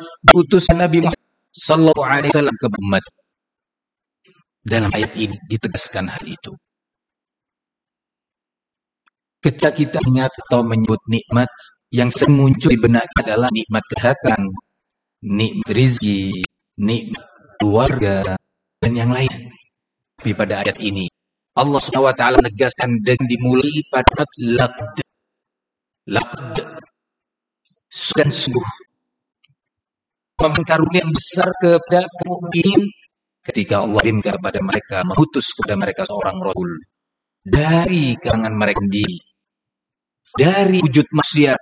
diutus Nabi Muhammad sallallahu alaihi wasallam ke umat. Dalam ayat ini ditegaskan hal itu. Ketika kita ingat atau menyebut nikmat, yang sering muncul di benak adalah nikmat kesehatan, nikmat rezeki, nikmat keluarga, dan yang lain. Tapi pada ayat ini, Allah SWT menegaskan dan dimulai pada laqad. Dan sungguh memberikan karunia yang besar kepada kaum mukminin ketika Allah kirimkan kepada mereka, mengutus kepada mereka seorang rasul dari kalangan mereka sendiri, dari wujud manusia.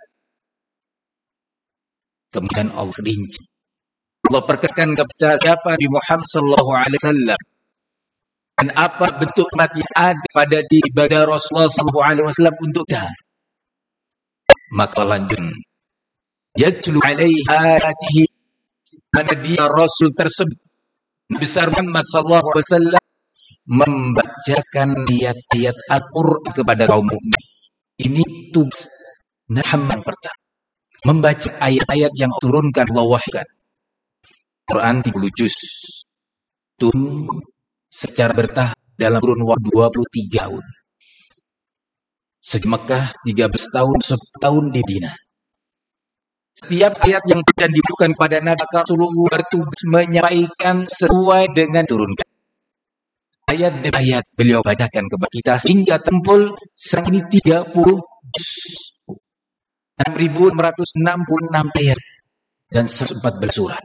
Kemudian Allah rinci, Allah perkenalkan kepada siapa di Muhammad sallallahu alaihi wasallam dan apa bentuk mati ada pada di ibadah Rasulullah sallallahu alaihi wasallam untuk kita. Maka lanjut, yatlu alaihi ayatihi, mana dia Rasul tersebut Nabi besar Muhammad sallallahu alaihi wasallam membacakan ayat-ayat Al-Qur'an kepada kaum mukmin. Ini tugas Muhammad yang pertama, membaca ayat-ayat yang turunkan Allah wahyukan. Quran 30 juz turun secara bertahap dalam kurun waktu 23 tahun. Sejak Mekah 13 tahun, 10 tahun di Madinah. Setiap ayat yang diberikan pada Nabi Rasulullah bertugas menyampaikan sesuai dengan turunkan. Ayat demi ayat beliau bacakan kepada kita hingga tempul sekarang ini 30 juz. 6.666 ayat dan 114 surat.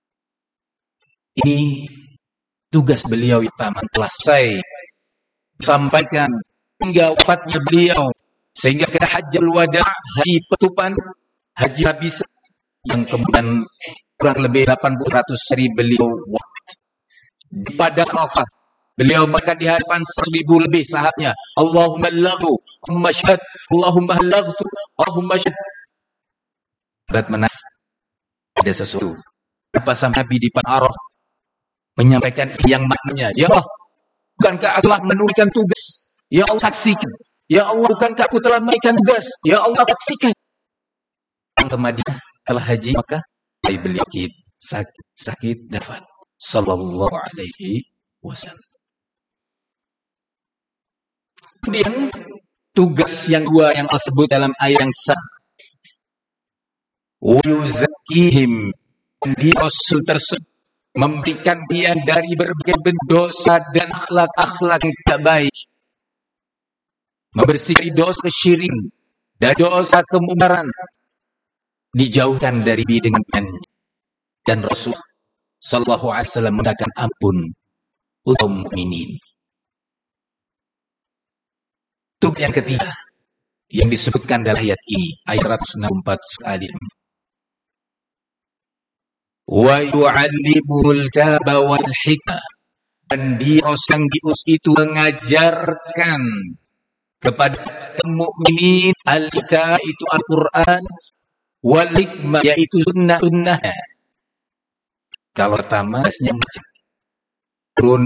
Ini tugas beliau yang pertama telah saya sampaikan hingga wafatnya beliau, sehingga ke hajjul wada, haji penutupan, haji habis yang kemudian kurang lebih 800 hari beliau wafat. Pada Arafah beliau makan di hadapan 1.000 lebih sahabatnya. Allahumma laghtu, Allahumma syahad, Allahumma laghtu, Allahumma syahad. Berat menas ada sesuatu. Apa sama Nabi di padang Arafah menyampaikan yang maknanya, ya Allah, bukankah aku telah menunaikan tugas? Ya Allah, saksikan. Ya Allah, bukankah aku telah menunaikan tugas? Ya Allah, saksikan. Yang ke Madinah telah haji, maka beliau sakit dafat. Sallallahu alaihi wasallam. Kemudian tugas yang kedua yang disebut dalam ayat yang sama, wa yuzakkihim, di Rasul tersebut memberikan dia dari berbagai bentuk dosa dan akhlak-akhlak yang tidak baik, membersihkan dosa syirik dan dosa kemungkaran, dijauhkan dari dengan dan Rasul sallallahu alaihi wasallam mengatakan ampun untuk mukminin. Tugas yang ketiga yang disebutkan dalam ayat ini, ayat 164 sekali. Wa yu'allimul kitaba wal hikmah, dan dia yang diutus itu mengajarkan kepada mukminin al-kitab itu Al-Qur'an, wal hikmah yaitu sunnah. Kalau pertama asnya turun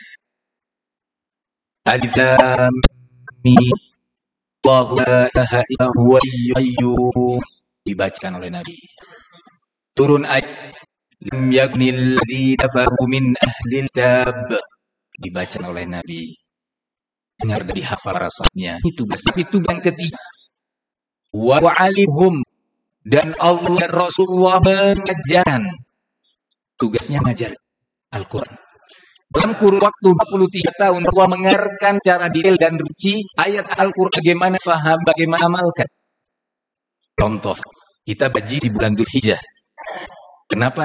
alif lam mim Allahu la ilaha illa huwa al-qayyum, dibacakan oleh Nabi. Turun ayat lam yaknil ladzina kafaru min ahlil kitab, dibaca oleh Nabi. Dengar dari hafal rasanya. Itu tugas yang ketiga. Wa alimhum, dan Allah Rasulullah mengajarkan. Tugasnya mengajar Al-Quran. Dalam kurun waktu 23 tahun Allah mengarahkan cara detail dan rinci ayat Al-Quran, bagaimana faham, bagaimana amalkan. Contoh, kita haji di bulan Dzulhijjah. Kenapa